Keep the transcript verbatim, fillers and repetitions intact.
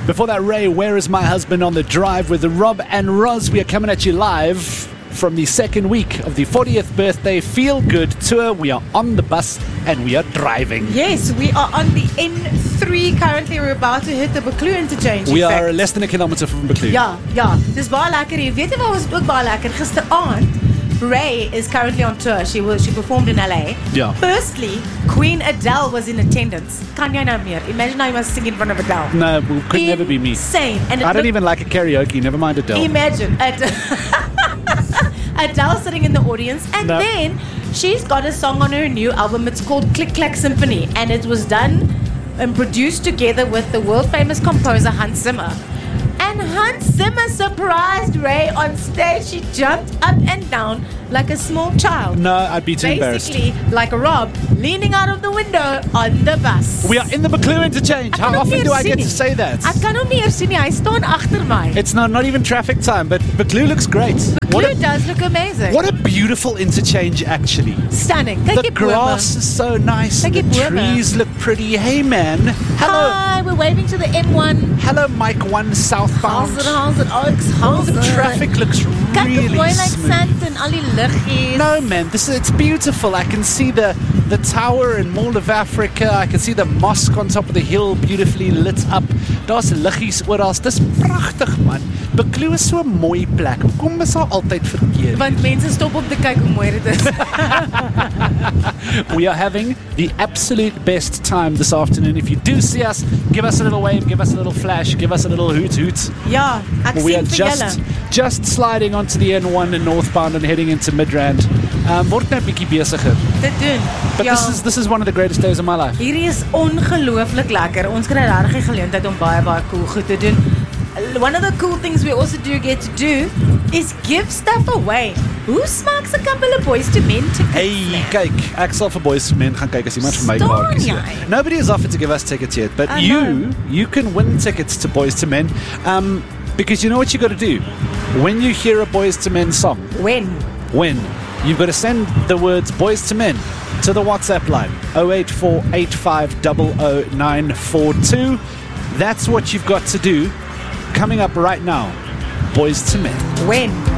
Before that, Ray, Where Is My Husband on the Drive with the Rob and Roz. We are coming at you live from the second week of the fortieth birthday Feel Good Tour. We are on the bus and we are driving. Yes, we are on the N three currently. We're about to hit the Buccleuch interchange. We are fact. less than a kilometer from Buccleuch. Ja, ja. Dis baie lekker hier. Weet jy wat was ook baie lekker? Gisteraand, Ray is currently on tour. She was she performed in L A. Yeah. Firstly, Queen Adele was in attendance. Kan jy nou meer? Imagine I must sing in front of Adele. No, it could never be me. Insane. And I don't even like a karaoke. Never mind Adele. Imagine Ad- Adele sitting in the audience, and no. then she's got a song on her new album. It's called Click Clack Symphony, and it was done and produced together with the world famous composer Hans Zimmer. And Hans Zimmer surprised Ray on stage. She jumped up and down like a small child. No, I'd be too Basically, embarrassed. like Rob leaning out of the window on the bus. We are in the Buccleuch interchange. How often do I get to say that? Ek kan hom nie eers sien nie. Hy staan agter my. It's not, not even traffic time, but Buccleuch looks great. Buccleuch does look amazing. What a beautiful interchange, actually. Stunning. The grass is so nice. The trees look pretty. Hey, man. Hello. Hi, we're waving to the N one. Hello, Mike one southbound. How's it, how's it, Oaks, Oh, the traffic looks really like smooth. No, man, this is, it's beautiful. I can see the, the tower in Mall of Africa. I can see the mosque on top of the hill, beautifully lit up. Daar's liggies oral. Dis pragtig, man. Buccleuch is so 'n mooi plek. Hoekom is daar altyd verkeer? Want mense stop om te kyk hoe mooi dit is. We are having the absolute best time this afternoon. If you do see us, give us a little wave, give us a little flash, give us a little hoot hoot. Ja, ek We sien are vir just, julle. just sliding onto the N one in northbound and heading into Midrand. Um, word net 'n bietjie besigger. Dit doen. But Ja. this is this is one of the greatest days of my life. Hierdie is ongelooflik lekker. Ons kry regtig die geleentheid om baie baie cool goed te doen. One of the cool things we also do get to do is give stuff away. Hoe smaaks 'n couple of Boys to Men tickets? Hey, kyk, ek sal vir Boys to Men gaan kyk as iemand vir my Staan klaar kies. jy? Nobody has offered to give us tickets yet, but I you know. you can win tickets to Boys to Men. Um, because you know what you got to do when you hear a Boys to Men song. When? When you've got to send the words Boys to Men to the WhatsApp line oh eight four eight five zero zero nine four two. That's what you've got to do. Coming up right now, Boys to Men. When?